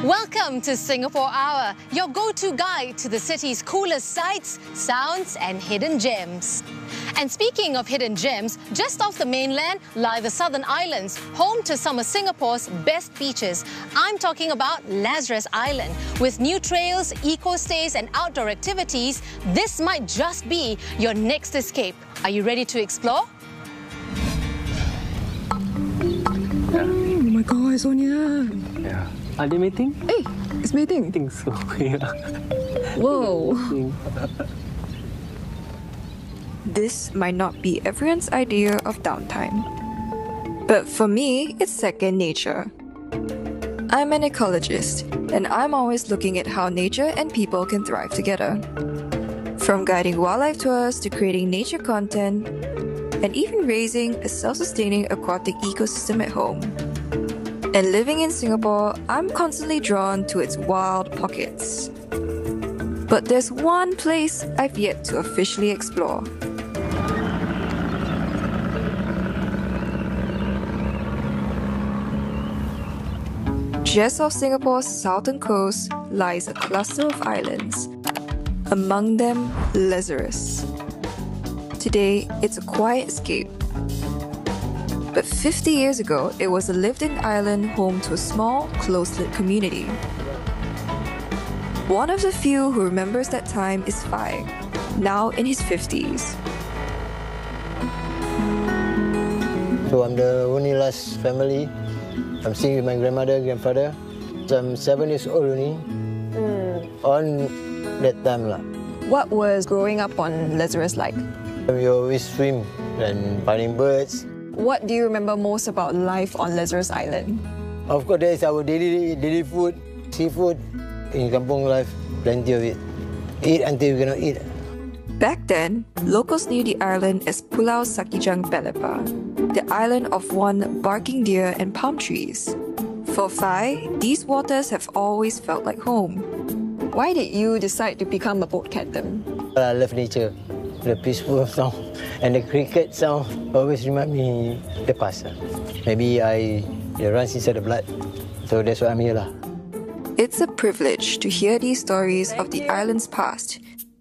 Welcome to Singapore Hour, your go-to guide to the city's coolest sights, sounds and hidden gems. And speaking of hidden gems, just off the mainland lie the Southern Islands, home to some of Singapore's best beaches. I'm talking about Lazarus Island. With new trails, eco-stays and outdoor activities, this might just be your next escape. Are you ready to explore? Oh my God, Sonia. Yeah. Are they mating? Hey, it's mating. I think so, yeah. Whoa. This might not be everyone's idea of downtime. But for me, it's second nature. I'm an ecologist, and I'm always looking at how nature and people can thrive together. From guiding wildlife tours to creating nature content, and even raising a self-sustaining aquatic ecosystem at home. And living in Singapore, I'm constantly drawn to its wild pockets. But there's one place I've yet to officially explore. Just off Singapore's southern coast lies a cluster of islands, among them Lazarus. Today, it's a quiet escape. But 50 years ago, it was a lived-in island home to a small, close-knit community. One of the few who remembers that time is Fai, now in his 50s. So I'm the only last family. I'm staying with my grandmother, grandfather. So I'm 7 years old only. On that time lah. What was growing up on Lazarus like? We always swim and finding birds. What do you remember most about life on Lazarus Island? Of course, there's our daily food, seafood. In kampung life, plenty of it. Eat until we cannot eat. Back then, locals knew the island as Pulau Sakijang Pelepa, the island of one barking deer and palm trees. For Fai, these waters have always felt like home. Why did you decide to become a boat captain? I love nature. The peaceful sound and the cricket sound always remind me the past. Maybe it runs inside the blood. So that's why I'm here lah. It's a privilege to hear these stories of the island's past.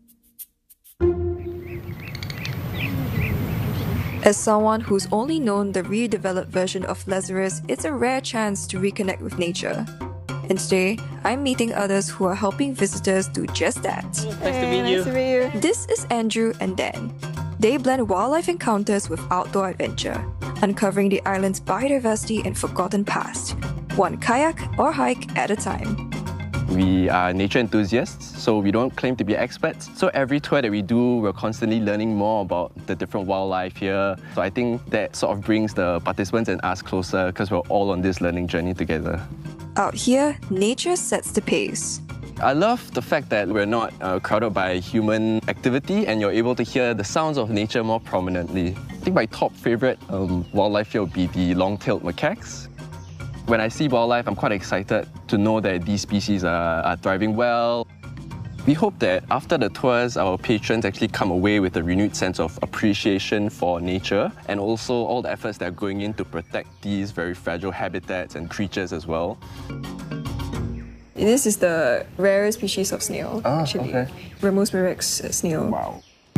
As someone who's only known the redeveloped version of Lazarus, it's a rare chance to reconnect with nature. And today, I'm meeting others who are helping visitors do just that. Nice to meet you. This is Andrew and Dan. They blend wildlife encounters with outdoor adventure, uncovering the island's biodiversity and forgotten past, one kayak or hike at a time. We are nature enthusiasts, so we don't claim to be experts. So every tour that we do, we're constantly learning more about the different wildlife here. So I think that sort of brings the participants and us closer because we're all on this learning journey together. Out here, nature sets the pace. I love the fact that we're not crowded by human activity and you're able to hear the sounds of nature more prominently. I think my top favorite wildlife here would be the long-tailed macaques. When I see wildlife, I'm quite excited to know that these species are thriving well. We hope that after the tours, our patrons actually come away with a renewed sense of appreciation for nature and also all the efforts that are going in to protect these very fragile habitats and creatures as well. This is the rarest species of snail, actually. Okay. Remus murex snail. Wow.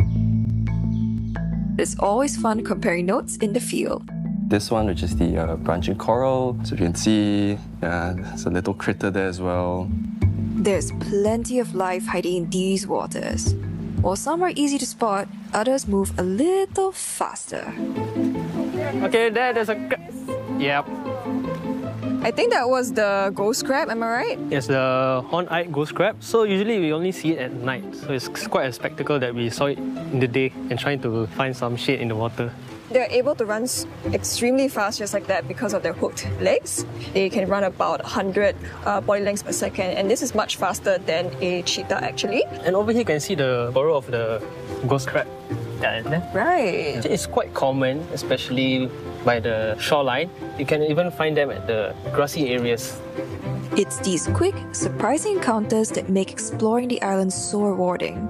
It's always fun comparing notes in the field. This one, which is the branching coral. So you can see, there's a little critter there as well. There's plenty of life hiding in these waters. While some are easy to spot, others move a little faster. Okay, there's a... Yep. I think that was the ghost crab, am I right? It's the horn-eyed ghost crab. So usually we only see it at night. So it's quite a spectacle that we saw it in the day and trying to find some shade in the water. They're able to run extremely fast just like that because of their hooked legs. They can run about 100 body lengths per second, and this is much faster than a cheetah actually. And over here you can see the burrow of the ghost crab. Right. It's quite common, especially by the shoreline. You can even find them at the grassy areas. It's these quick, surprising encounters that make exploring the island so rewarding.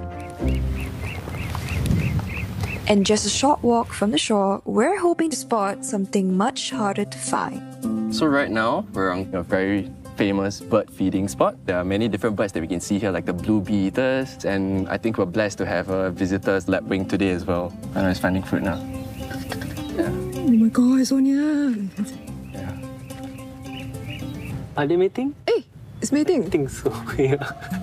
And just a short walk from the shore, we're hoping to spot something much harder to find. So right now, we're on a very famous bird feeding spot. There are many different birds that we can see here, like the blue bee eaters, and I think we're blessed to have a visitor's lapwing today as well. I know it's finding fruit now. Yeah. Oh my god, Sonia! Yeah. Are they mating? Hey, it's mating. I think so, yeah.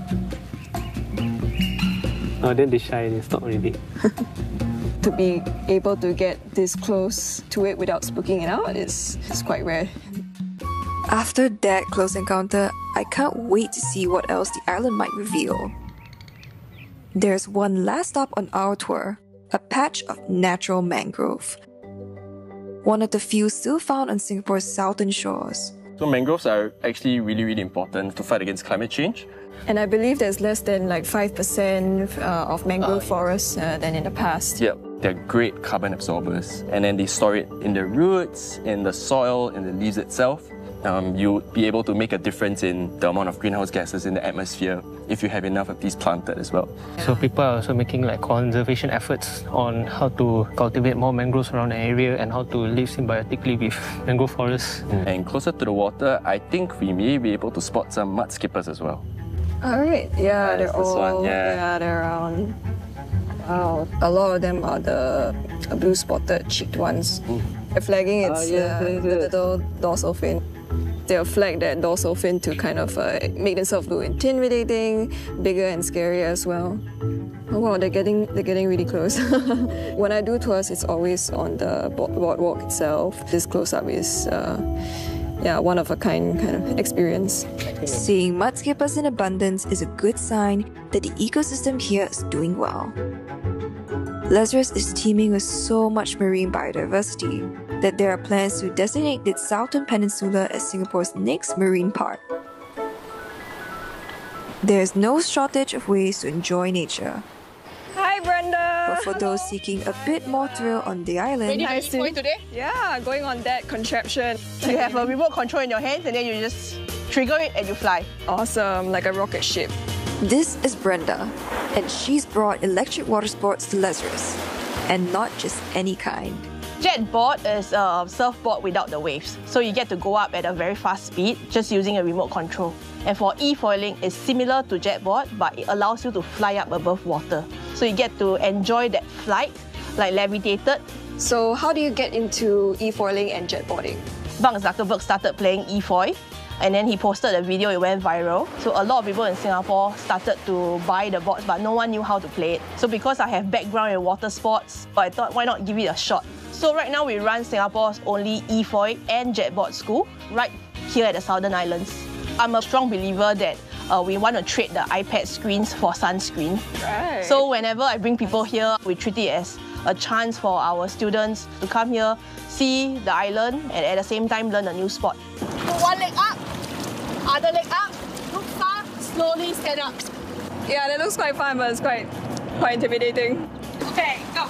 Oh, then they shy, they stop already. To be able to get this close to it without spooking it out is quite rare. After that close encounter, I can't wait to see what else the island might reveal. There's one last stop on our tour, a patch of natural mangrove. One of the few still found on Singapore's southern shores. So mangroves are actually really important to fight against climate change. And I believe there's less than like 5% of mangrove forests than in the past. Yep, they're great carbon absorbers. And then they store it in the roots, in the soil, in the leaves itself. You'll be able to make a difference in the amount of greenhouse gases in the atmosphere if you have enough of these planted as well. So people are also making like conservation efforts on how to cultivate more mangroves around the area and how to live symbiotically with mangrove forests. And closer to the water, I think we may be able to spot some mud skippers as well. Alright, yeah, they're this all one, yeah. they're around. Wow, a lot of them are the blue spotted cheeked ones. The flagging, it's the little dorsal fin. They'll flag that dorsal fin to kind of make themselves look intimidating, bigger and scarier as well. Oh wow, they're getting really close. When I do tours, it's always on the boardwalk itself. This close-up is one of a kind of experience. Seeing mudskippers in abundance is a good sign that the ecosystem here is doing well. Lazarus is teeming with so much marine biodiversity that there are plans to designate the Southern Peninsula as Singapore's next marine park. There's no shortage of ways to enjoy nature. Hi, Brenda! But for those seeking a bit more thrill on the island, Going today? Yeah, going on that contraption. You have a remote control in your hands and then you just trigger it and you fly. Awesome, like a rocket ship. this is Brenda, and she's brought electric water sports to Lazarus, and not just any kind. Jetboard is a surfboard without the waves. So you get to go up at a very fast speed just using a remote control. And for e-foiling, it's similar to jetboard, but it allows you to fly up above water. So you get to enjoy that flight, like levitated. So how do you get into e-foiling and jetboarding? Mark Zuckerberg started playing e-foil, and then he posted a video, it went viral. So a lot of people in Singapore started to buy the boards, but no one knew how to play it. So because I have background in water sports, I thought, why not give it a shot? So right now we run Singapore's only e-foil and jetboard school right here at the Southern Islands. I'm a strong believer that we want to trade the iPad screens for sunscreen. Right. So whenever I bring people here, we treat it as a chance for our students to come here, see the island, and at the same time learn a new sport. Put one leg up, other leg up, look far, slowly stand up. Yeah, that looks quite fun, but it's quite intimidating. Okay, go.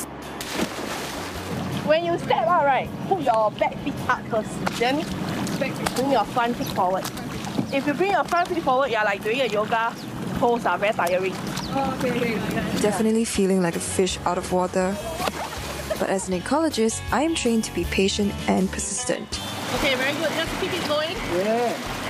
When you step out, right, put your back feet up first. Then bring your front feet forward. If you bring your front feet forward, you're like doing a yoga pose, very tiring. Definitely feeling like a fish out of water. But as an ecologist, I am trained to be patient and persistent. Okay, very good. Just keep it going. Yeah.